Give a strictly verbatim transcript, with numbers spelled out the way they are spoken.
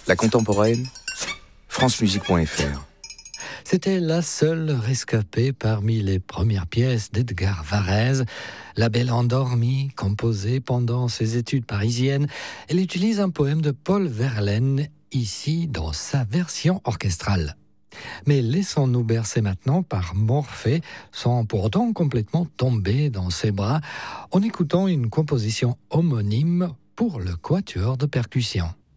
La contemporaine, francemusique point f r. C'était la seule rescapée parmi les premières pièces d'Edgar Varèse. La Belle endormie, composée pendant ses études parisiennes. Elle utilise un poème de Paul Verlaine, ici dans sa version orchestrale. Mais laissons-nous bercer maintenant par Morphée, sans pour autant complètement tomber dans ses bras, en écoutant une composition homonyme pour le quatuor de percussion.